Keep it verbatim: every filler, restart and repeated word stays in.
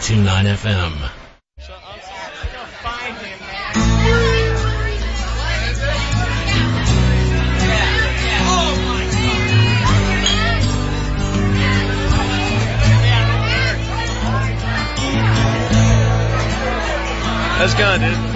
ninety-two point nine F M. That's gone, dude.